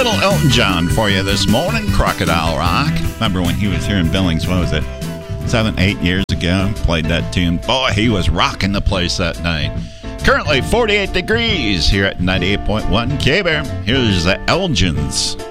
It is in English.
Little Elton John for you this morning, Crocodile Rock. Remember when he was here in Billings, what was it, 7, 8 years ago? Played that tune. Boy, he was rocking the place that night. Currently 48 degrees here at 98.1 K-Bear. Here's the Elgins.